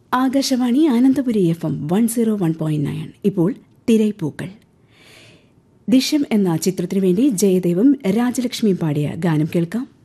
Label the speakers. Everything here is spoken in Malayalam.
Speaker 1: ആകാശവാണി ആനന്ദപുരി FM 101.9. ഇപ്പോൾ തിരൈപ്പൂക്കൾ. ദിശം എന്ന ചിത്രത്തിനു വേണ്ടി ജയദേവും രാജലക്ഷ്മിയും പാടിയ ഗാനം കേൾക്കാം.